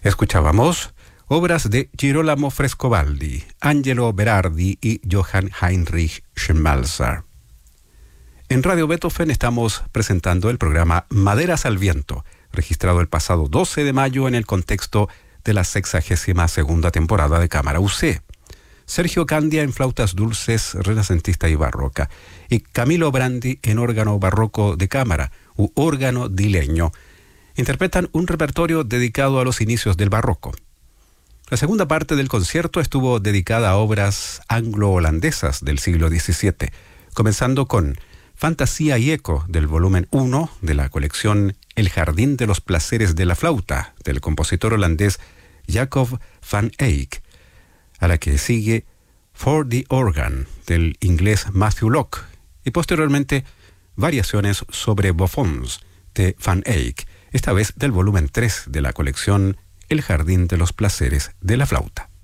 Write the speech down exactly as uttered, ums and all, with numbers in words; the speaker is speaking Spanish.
Escuchábamos obras de Girolamo Frescobaldi, Angelo Berardi y Johann Heinrich Schmalzer. En Radio Beethoven estamos presentando el programa Maderas al Viento, registrado el pasado doce de mayo en el contexto de la sexagésima segunda temporada de Cámara U C. Sergio Candia en flautas dulces, renacentista y barroca, y Camilo Brandi en órgano barroco de cámara u órgano dileño, interpretan un repertorio dedicado a los inicios del barroco. La segunda parte del concierto estuvo dedicada a obras anglo-holandesas del siglo diecisiete, comenzando con Fantasía y Eco del volumen uno de la colección El Jardín de los Placeres de la Flauta del compositor holandés Jacob van Eyck, a la que sigue For the Organ del inglés Matthew Locke y posteriormente variaciones sobre Buffons de Van Eyck, esta vez del volumen tres de la colección El Jardín de los Placeres de la Flauta.